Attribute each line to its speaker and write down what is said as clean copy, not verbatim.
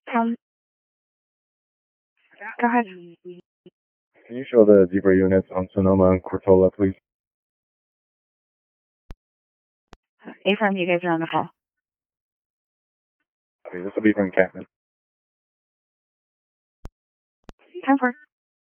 Speaker 1: Um, Go ahead.
Speaker 2: Can you show the Zebra units on Sonoma and Cortola, please?
Speaker 1: Affirm, you guys are on the call.
Speaker 2: Okay, this will be for encampment.
Speaker 1: 10-4.